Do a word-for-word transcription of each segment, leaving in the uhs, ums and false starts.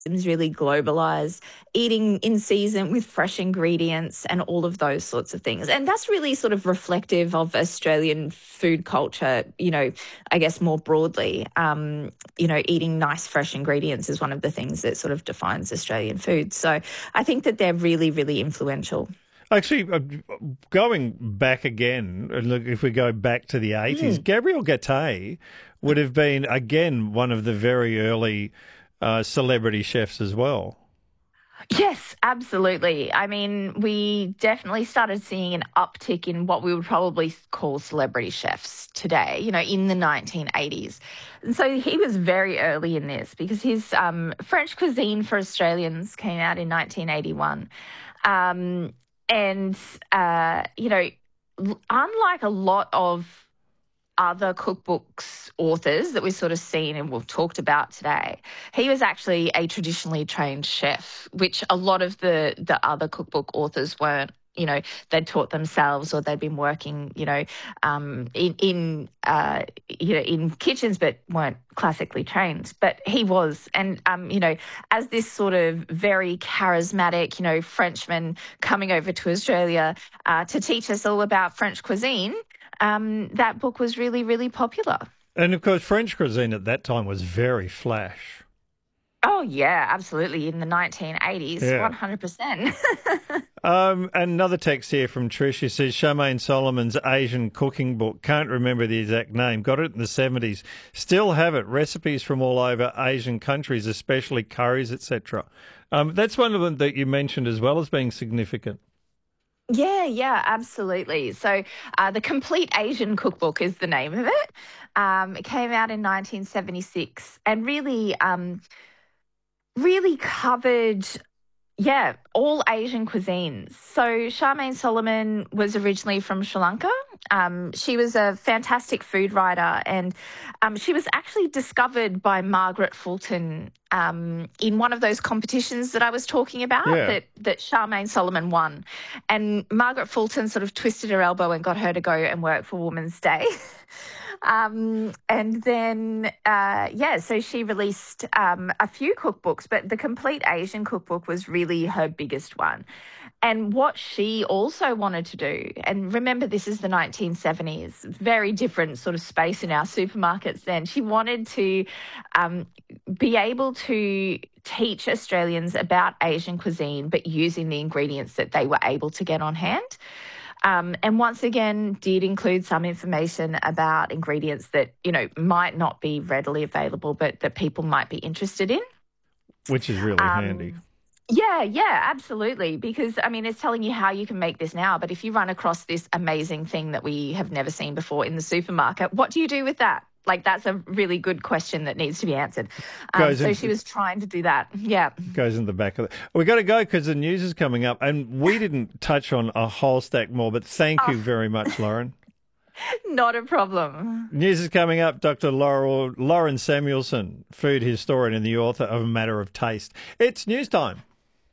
is really globalized, eating in season with fresh ingredients and all of those sorts of things. And that's really sort of reflective of Australian food culture, you know, I guess more broadly. Um, you know, eating nice fresh ingredients is one of the things that sort of defines Australian food. So I think that they're really, really influential. Actually, uh, going back again, uh, look, if we go back to the eighties, Mm. Gabriel Gattei would have been, again, one of the very early uh, celebrity chefs as well. Yes, absolutely. I mean, we definitely started seeing an uptick in what we would probably call celebrity chefs today, you know, in the nineteen eighties. And so he was very early in this because his um, French Cuisine for Australians came out in nineteen eighty-one. Um, and, uh, you know, l- unlike a lot of other cookbooks authors that we've sort of seen and we've talked about today, he was actually a traditionally trained chef, which a lot of the the other cookbook authors weren't. You know, they'd taught themselves or they'd been working, you know, um, in in uh, you know in kitchens, but weren't classically trained. But he was, and um, you know, as this sort of very charismatic, you know, Frenchman coming over to Australia uh, to teach us all about French cuisine. Um, that book was really, really popular. And, of course, French cuisine at that time was very flash. Oh, yeah, absolutely. In the nineteen eighties, Yeah. one hundred percent. Um, another text here from Trish. She says, Charmaine Solomon's Asian cooking book, can't remember the exact name, got it in the seventies. Still have it, recipes from all over Asian countries, especially curries, et cetera. Um, that's one of them that you mentioned as well as being significant. Yeah, yeah, absolutely. So uh, the Complete Asian Cookbook is the name of it. Um, it came out in nineteen seventy-six and really, um, really covered yeah, all Asian cuisines. So Charmaine Solomon was originally from Sri Lanka. Um, she was a fantastic food writer, and um, she was actually discovered by Margaret Fulton um, in one of those competitions that I was talking about Yeah. that, that Charmaine Solomon won. And Margaret Fulton sort of twisted her elbow and got her to go and work for Women's Day. Um, and then, uh, yeah, so she released um, a few cookbooks, but the Complete Asian Cookbook was really her biggest one. And what she also wanted to do, and remember this is the nineteen seventies, very different sort of space in our supermarkets then. She wanted to um, be able to teach Australians about Asian cuisine, but using the ingredients that they were able to get on hand. Um, and once again, did include some information about ingredients that, you know, might not be readily available, but that people might be interested in. Which is really Um, handy. Yeah, yeah, absolutely. Because, I mean, it's telling you how you can make this now. But if you run across this amazing thing that we have never seen before in the supermarket, what do you do with that? Like, that's a really good question that needs to be answered. Um, Goes so into- she was trying to do that. Yeah. Goes in the back of the... We've got to go because the news is coming up, and we didn't touch on a whole stack more, but thank you very much, Lauren. Not a problem. News is coming up. Doctor Laurel, Lauren Samuelson, food historian and the author of A Matter of Taste. It's news time.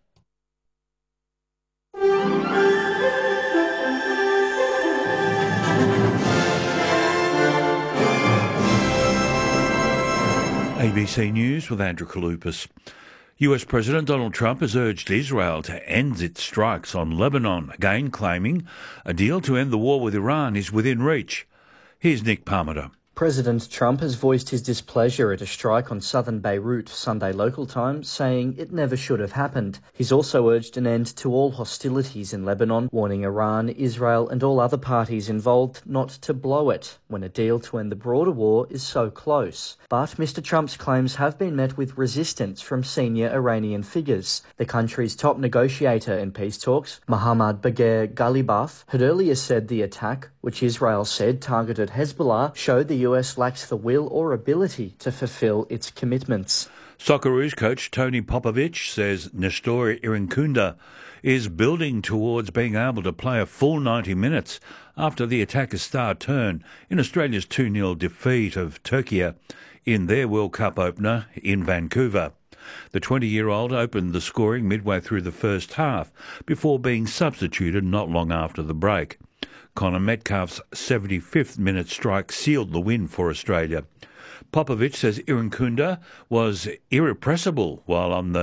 A B C News with Andrew Kalupas. U S President Donald Trump has urged Israel to end its strikes on Lebanon, again claiming a deal to end the war with Iran is within reach. Here's Nick Parmenter. President Trump has voiced his displeasure at a strike on southern Beirut Sunday local time, saying it never should have happened. He's also urged an end to all hostilities in Lebanon, warning Iran, Israel and all other parties involved not to blow it when a deal to end the broader war is so close. But Mister Trump's claims have been met with resistance from senior Iranian figures. The country's top negotiator in peace talks, Mohammad Bagher Ghalibaf, had earlier said the attack, which Israel said targeted Hezbollah, showed the U S lacks the will or ability to fulfill its commitments. Socceroos coach Tony Popovich says Nestor Irinkunda is building towards being able to play a full ninety minutes after the attacker's star turn in Australia's two nil defeat of Turkey in their World Cup opener in Vancouver. The twenty-year-old opened the scoring midway through the first half before being substituted not long after the break. Connor Metcalf's seventy-fifth minute strike sealed the win for Australia. Popovich says Irinkunda was irrepressible while on the